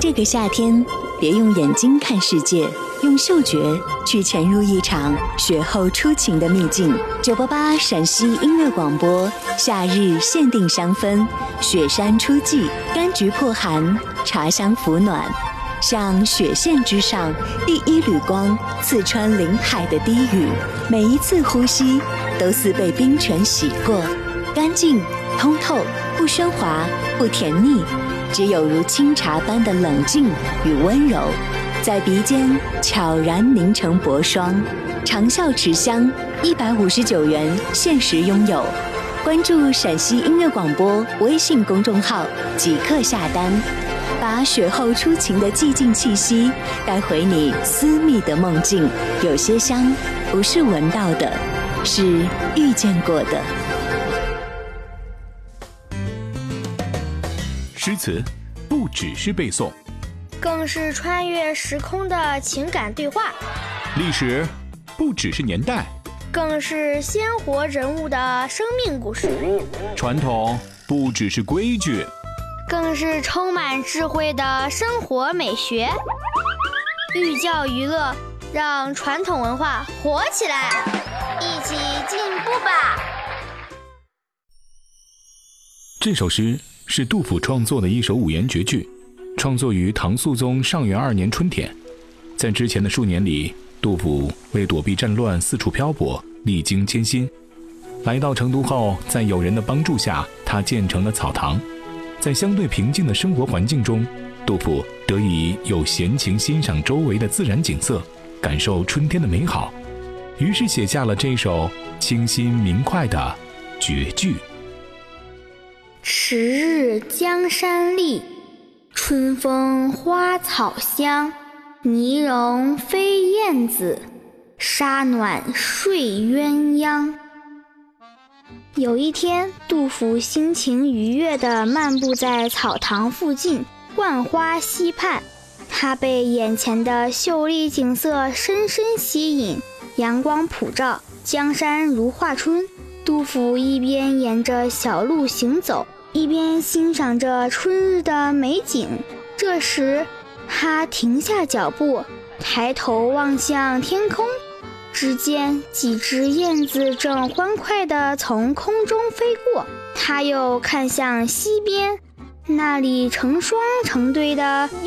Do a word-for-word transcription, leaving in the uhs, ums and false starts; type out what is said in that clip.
这个夏天，别用眼睛看世界，用嗅觉去潜入一场雪后初晴的秘境。九八八陕西音乐广播，夏日限定香氛，雪山初霁，柑橘破寒，茶香抚暖。像雪线之上第一缕光，刺穿林海的低语，每一次呼吸都似被冰泉洗过，干净通透，不喧哗，不甜腻，只有如清茶般的冷静与温柔，在鼻尖悄然凝成薄霜。长效持香，一百五十九元限时拥有。关注陕西音乐广播微信公众号，即刻下单，把雪后初晴的寂静气息带回你私密的梦境。有些香不是闻到的，是遇见过的。 诗词不只是背诵， 更是穿越时空的情感对话； 历史不只是年代， 更是鲜活人物的生命故事； 传统不只是规矩， 更是充满智慧的生活美学。寓教于乐，让传统文化活起来，一起进步吧！ 这首诗是杜甫创作的一首五言绝句，创作于唐肃宗上元二年春天。在之前的数年里，杜甫为躲避战乱四处漂泊，历经艰辛。来到成都后，在友人的帮助下，他建成了草堂。在相对平静的生活环境中，杜甫得以有闲情欣赏周围的自然景色，感受春天的美好，于是写下了这首清新明快的绝句。 迟日江山丽，春风花草香。泥融飞燕子，沙暖睡鸳鸯。有一天，杜甫心情愉悦地漫步在草堂附近，浣花溪畔，他被眼前的秀丽景色深深吸引。阳光普照，江山如画春。杜甫一边沿着小路行走，一边欣赏着春日的美景。这时他停下脚步，抬头望向天空，只见几只燕子正欢快地从空中飞过。他又看向西边，那里成双成对的